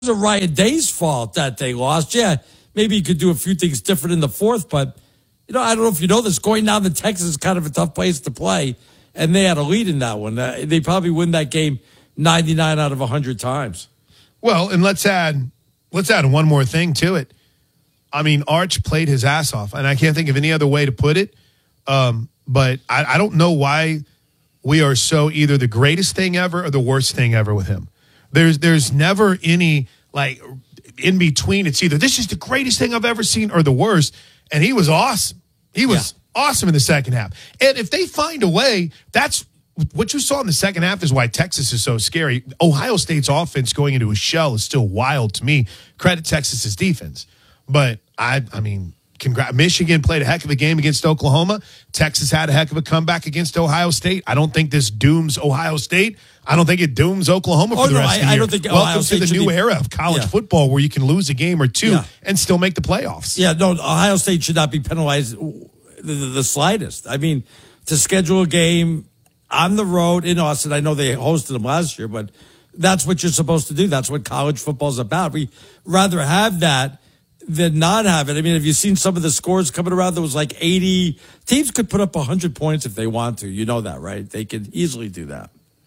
wasn't Ryan Day's fault that they lost. Yeah, maybe you could do a few things different in the fourth, but I don't know if you know this. Going down to Texas is kind of a tough place to play, and they had a lead in that one. They probably win that game 99 out of 100 times. Well, and let's add one more thing to it. I mean, Arch played his ass off, and I can't think of any other way to put it. But I don't know why we are so either the greatest thing ever or the worst thing ever with him. There's never any like in between. It's either this is the greatest thing I've ever seen or the worst. And he was awesome. He was awesome in the second half. And if they find a way, that's what you saw in the second half is why Texas is so scary. Ohio State's offense going into a shell is still wild to me. Credit Texas's defense. But I mean, Michigan played a heck of a game against Oklahoma. Texas had a heck of a comeback against Ohio State. I don't think this dooms Ohio State. I don't think it dooms Oklahoma for the rest of the year. I don't think Welcome to the new era of college football where you can lose a game or two and still make the playoffs. Yeah, no, Ohio State should not be penalized the slightest. I mean, to schedule a game on the road in Austin, I know they hosted them last year, but that's what you're supposed to do. That's what college football is about. We rather have that than not have it. I mean, have you seen some of the scores coming around? There was like 80 teams could put up 100 points if they want to. You know that, right? They could easily do that.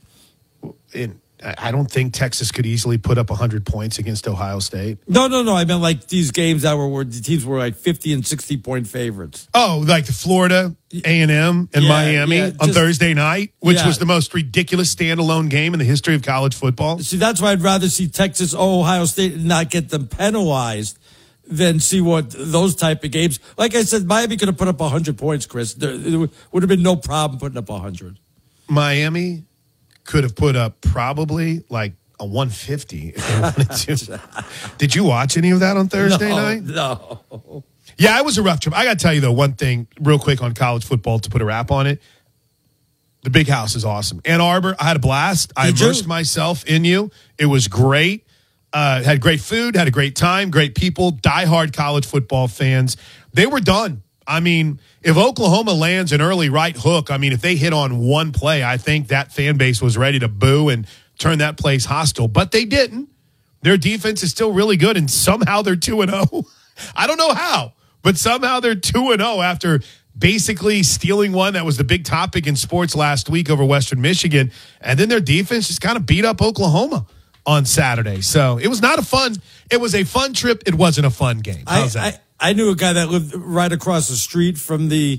I don't think Texas could easily put up 100 points against Ohio State. No. I meant like these games that where the teams were like 50 and 60 point favorites. Oh, like the Florida, A&M, and Miami on Thursday night, which was the most ridiculous standalone game in the history of college football. See, that's why I'd rather see Texas, Ohio State, and not get them penalized than see what those type of games. Like I said, Miami could have put up 100 points, Chris. There would have been no problem putting up 100. Miami could have put up probably like a 150 if they wanted to. Did you watch any of that on Thursday night? No. Yeah, it was a rough trip. I got to tell you, though, one thing real quick on college football to put a wrap on it. The Big House is awesome. Ann Arbor, I had a blast. I immersed myself in you. It was great. Had great food, had a great time, great people, diehard college football fans. They were done. I mean, if Oklahoma lands an early right hook, I mean, if they hit on one play, I think that fan base was ready to boo and turn that place hostile. But they didn't. Their defense is still really good, and somehow they're 2-0. I don't know how, but somehow they're 2-0 after basically stealing one that was the big topic in sports last week over Western Michigan. And then their defense just kind of beat up Oklahoma on Saturday. So it was it was a fun trip. It wasn't a fun game. How's that? I knew a guy that lived right across the street from the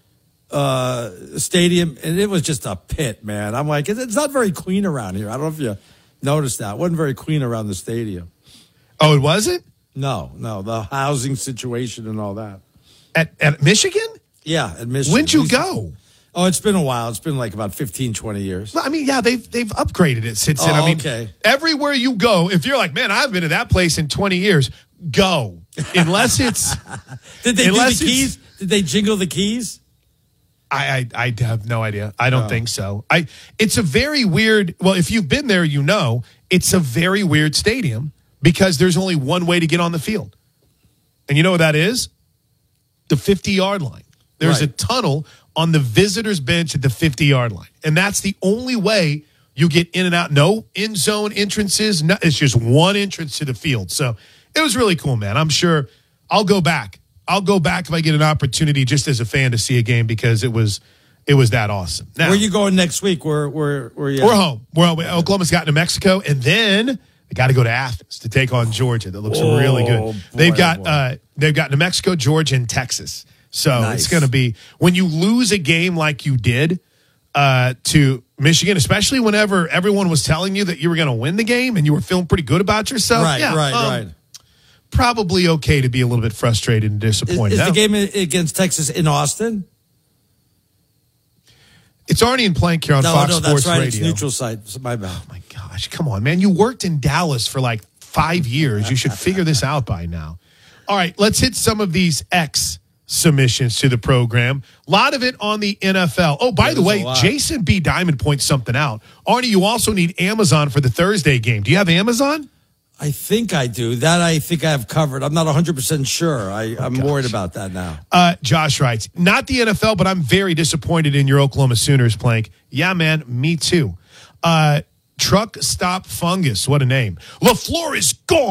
stadium, and it was just a pit, man. I'm like, it's not very clean around here. I don't know if you noticed that. It wasn't very clean around the stadium. Oh, it wasn't? No, the housing situation and all that. At Michigan? Yeah, at Michigan. When'd you go? Oh, it's been a while. It's been like about 15, 20 years. Well, I mean, yeah, they've upgraded it since then. I mean, everywhere you go, if you're like, man, I've been to that place in 20 years, go. Unless it's... Did they do the keys? Did they jingle the keys? I have no idea. I don't think so. It's a very weird... Well, if you've been there, you know, it's a very weird stadium because there's only one way to get on the field. And you know what that is? The 50-yard line. There's a tunnel on the visitor's bench at the 50-yard line. And that's the only way you get in and out. No end zone entrances. No, it's just one entrance to the field. So it was really cool, man. I'm sure I'll go back. I'll go back if I get an opportunity just as a fan to see a game because it was that awesome. Now, where are you going next week? Where you? We're home. Oklahoma's got New Mexico, and then they got to go to Athens to take on Georgia. That looks really good. They've got New Mexico, Georgia, and Texas. So It's going to be when you lose a game like you did to Michigan, especially whenever everyone was telling you that you were going to win the game and you were feeling pretty good about yourself. Right. Probably okay to be a little bit frustrated and disappointed. Is the game against Texas in Austin? It's Arnie and Plank here on Fox Sports Radio. It's neutral site. My bad. Oh, my gosh. Come on, man. You worked in Dallas for like 5 years. You should figure this out by now. All right, let's hit some of these submissions to the program. A lot of it on the NFL. Oh, by the way, Jason B. Diamond points something out. Arnie, you also need Amazon for the Thursday game. Do you have Amazon? I think I do. That I think I have covered. I'm not 100% sure. I'm worried about that now. Josh writes, not the NFL, but I'm very disappointed in your Oklahoma Sooners, Plank. Yeah, man, me too. Truck Stop Fungus. What a name. LaFleur is gone.